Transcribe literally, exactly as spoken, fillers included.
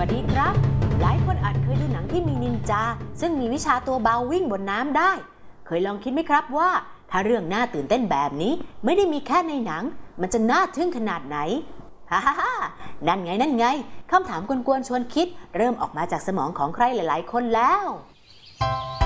วัสดีครับหลายคนอาจเคยดูหนังที่มีนินจาซึ่งมีวิชาตัวเบาวิ่งบนน้ำได้เคยลองคิดไหมครับว่าถ้าเรื่องน่าตื่นเต้นแบบนี้ไม่ได้มีแค่ในหนังมันจะน่าทึ่งขนาดไหนฮ่าฮ่าฮ่านั่นไงนั่นไงคำถามกวนๆชวนคิดเริ่มออกมาจากสมองของใครหลายๆคนแล้ว